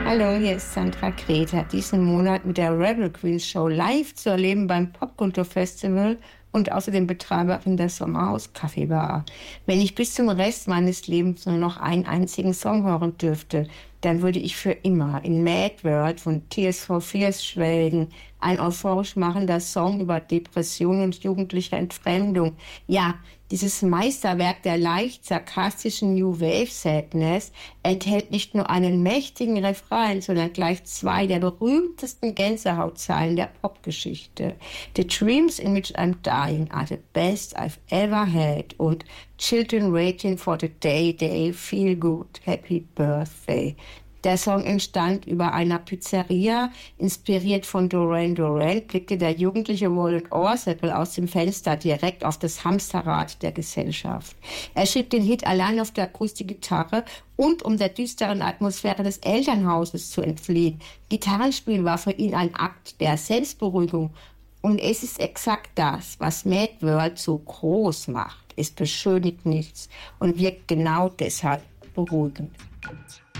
Hallo, hier ist Sandra Greta. Diesen Monat mit der Rebel Queen Show live zu erleben beim Popkulturfestival und außerdem Betreiberin der Sommerhaus Kaffeebar. Wenn ich bis zum Rest meines Lebens nur noch einen einzigen Song hören dürfte, dann würde ich für immer in Mad World von Tears for Fears schwelgen. Ein euphorisch machender Song über Depression und jugendliche Entfremdung. Ja, dieses Meisterwerk der leicht sarkastischen New Wave Sadness enthält nicht nur einen mächtigen Refrain, sondern gleich zwei der berühmtesten Gänsehautzeilen der Popgeschichte. The dreams in which I'm dying are the best I've ever had und Children waiting for the day they feel good, happy birthday. Der Song entstand über einer Pizzeria. Inspiriert von Duran Duran blickte der jugendliche Roland Orsackel aus dem Fenster direkt auf das Hamsterrad der Gesellschaft. Er schrieb den Hit allein auf der Akustikgitarre und um der düsteren Atmosphäre des Elternhauses zu entfliehen. Gitarrenspiel war für ihn ein Akt der Selbstberuhigung. Und es ist exakt das, was Mad World so groß macht. Es beschönigt nichts und wirkt genau deshalb beruhigend.